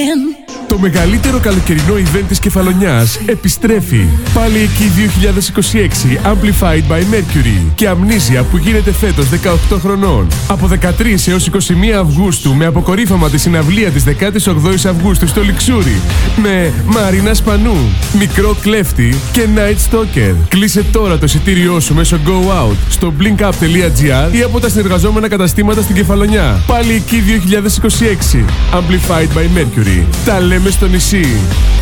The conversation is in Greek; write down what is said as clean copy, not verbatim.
Το μεγαλύτερο καλοκαιρινό event της Κεφαλονιάς επιστρέφει. Πάλι εκεί 2026 Amplified by Mercury και Αμνίζια που γίνεται φέτος 18 χρονών. Από 13 έως 21 Αυγούστου με αποκορύφωμα τη συναυλία της 18ης Αυγούστου στο Λιξούρι με Μαρίνα Σπανού, Μικρό Κλέφτη και Night Stalker. Κλείσε τώρα το εισιτήριό σου μέσω Go Out στο blinkup.gr ή από τα συνεργαζόμενα καταστήματα στην Κεφαλονιά. Πάλι εκεί 2026 Amplified by Mercury. Τα λέμε στο νησί.